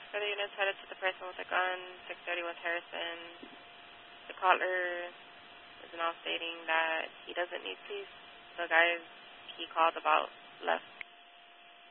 Further units headed to the person with the gun, 630 West Harrison. The caller is now stating that he doesn't need police. The guys he called about left